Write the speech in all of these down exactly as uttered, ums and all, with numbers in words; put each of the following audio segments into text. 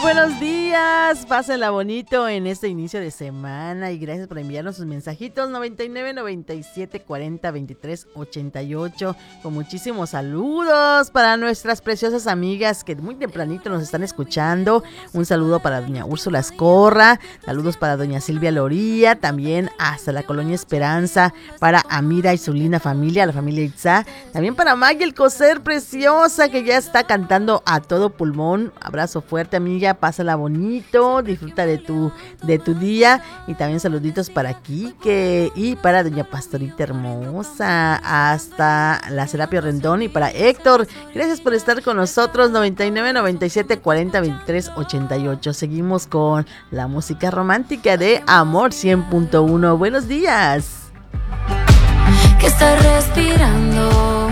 buenos días, pásenla bonito en este inicio de semana y gracias por enviarnos sus mensajitos noventa y nueve, noventa y siete, cuarenta, veintitrés, ochenta y ocho con muchísimos saludos para nuestras preciosas amigas que muy tempranito nos están escuchando. Un saludo para doña Úrsula Escorra, saludos para doña Silvia Loría, también hasta la Colonia Esperanza, para Amira y su linda familia, la familia Itza, también para Maggie el Coser preciosa que ya está cantando a todo pulmón. Abrazo fuerte, amiga, pásala bonito, disfruta de tu de tu día y también saluditos para Quique y para doña Pastorita hermosa, hasta la Serapio Rendón y para Héctor. Gracias por estar con nosotros. Noventa y nueve, noventa y siete, cuarenta, veintitrés, ochenta y ocho. Seguimos con la música romántica de Amor cien punto uno. Buenos días. Que estás respirando.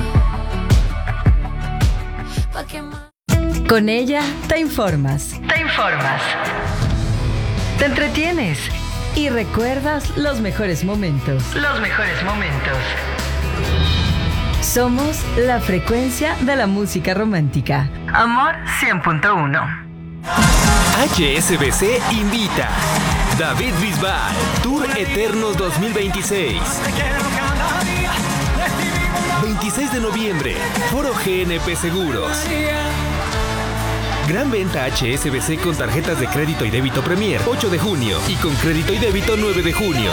Pa' que más. Con ella te informas. Te informas. Te entretienes. Y recuerdas los mejores momentos. Los mejores momentos. Somos la frecuencia de la música romántica. Amor cien punto uno. H S B C invita. David Bisbal, Tour Eternos dos mil veintiséis. veintiséis de noviembre, Foro G N P Seguros. Gran venta H S B C con tarjetas de crédito y débito Premier, ocho de junio, y con crédito y débito nueve de junio.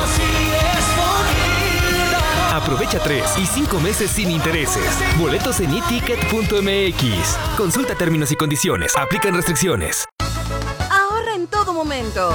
Aprovecha tres y cinco meses sin intereses. Boletos en e ticket punto m x. Consulta términos y condiciones. Aplican restricciones. Ahorra en todo momento.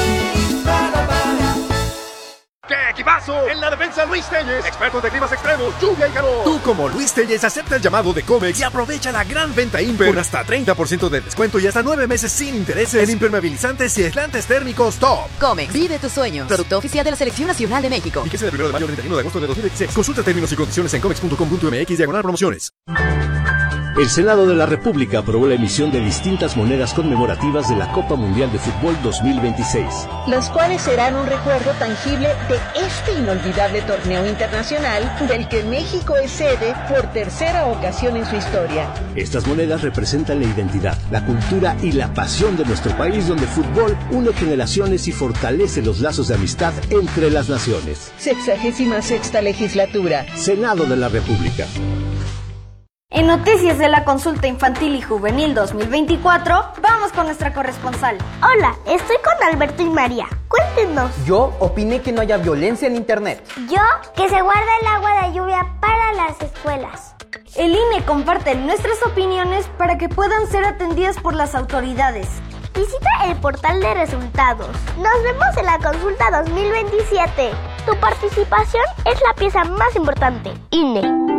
¡Qué equipazo! En la defensa Luis Telles, expertos de climas extremos, lluvia y calor. Tú como Luis Telles acepta el llamado de Comex y aprovecha la gran venta Imper con hasta treinta por ciento de descuento y hasta nueve meses sin intereses en impermeabilizantes y aislantes térmicos top. Comex, vive tus sueños. Producto oficial de la Selección Nacional de México. Fíjese del primero de mayo al treinta y uno de agosto de dos mil veintiséis. Consulta términos y condiciones en comex punto com punto m x diagonal promociones. El Senado de la República aprobó la emisión de distintas monedas conmemorativas de la Copa Mundial de Fútbol dos mil veintiséis. Los cuales serán un recuerdo tangible de este inolvidable torneo internacional del que México es sede por tercera ocasión en su historia. Estas monedas representan la identidad, la cultura y la pasión de nuestro país, donde fútbol une generaciones y fortalece los lazos de amistad entre las naciones. Sexagésima sexta legislatura. Senado de la República. En noticias de la consulta infantil y juvenil dos mil veinticuatro, vamos con nuestra corresponsal. Hola, estoy con Alberto y María. Cuéntenos. Yo opiné que no haya violencia en internet. Yo, que se guarda el agua de lluvia para las escuelas. El I N E comparte nuestras opiniones para que puedan ser atendidas por las autoridades. Visita el portal de resultados. Nos vemos en la consulta dos mil veintisiete. Tu participación es la pieza más importante. I N E.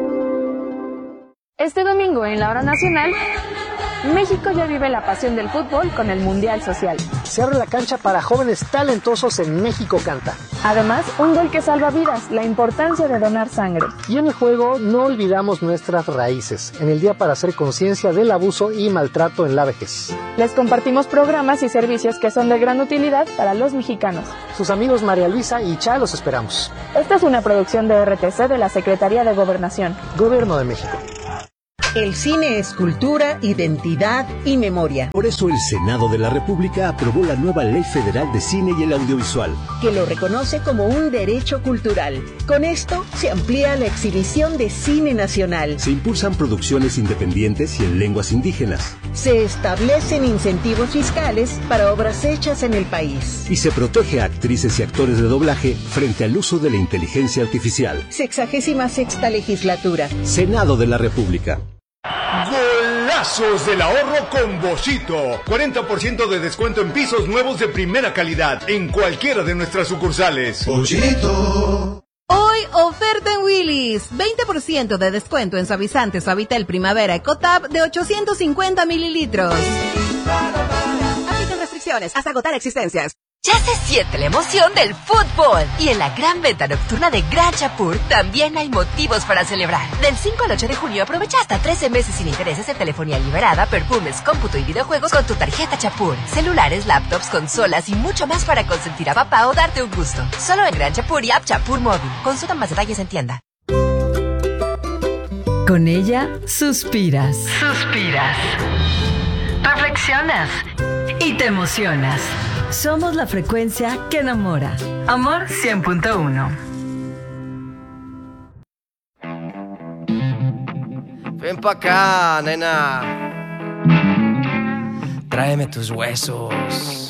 Este domingo en la hora nacional, México ya vive la pasión del fútbol con el Mundial Social. Se abre la cancha para jóvenes talentosos en México Canta. Además, un gol que salva vidas, la importancia de donar sangre. Y en el juego no olvidamos nuestras raíces, en el día para hacer conciencia del abuso y maltrato en la vejez. Les compartimos programas y servicios que son de gran utilidad para los mexicanos. Sus amigos María Luisa y Cha los esperamos. Esta es una producción de R T C de la Secretaría de Gobernación. Gobierno de México. El cine es cultura, identidad y memoria. Por eso el Senado de la República aprobó la nueva Ley Federal de Cine y el Audiovisual, que lo reconoce como un derecho cultural. Con esto se amplía la exhibición de cine nacional. Se impulsan producciones independientes y en lenguas indígenas. Se establecen incentivos fiscales para obras hechas en el país. Y se protege a actrices y actores de doblaje frente al uso de la inteligencia artificial. Sexagésima sexta legislatura. Senado de la República. Golazos del ahorro con Boschito. cuarenta por ciento de descuento en pisos nuevos de primera calidad en cualquiera de nuestras sucursales. Boschito. Hoy oferta en Willy's. veinte por ciento de descuento en suavizante Suavitel Primavera Ecotab de ochocientos cincuenta mililitros. Aplican restricciones hasta agotar existencias. Ya se siente la emoción del fútbol. Y en la gran venta nocturna de Gran Chapur también hay motivos para celebrar. Del cinco al ocho de junio aprovecha hasta trece meses sin intereses en telefonía liberada, perfumes, cómputo y videojuegos con tu tarjeta Chapur. Celulares, laptops, consolas y mucho más para consentir a papá o darte un gusto. Solo en Gran Chapur y App Chapur Móvil. Consulta más detalles en tienda. Con ella suspiras. Suspiras. Reflexionas. y te emocionas. Somos la frecuencia que enamora. Amor cien punto uno. Ven pa' acá, nena. Tráeme tus huesos.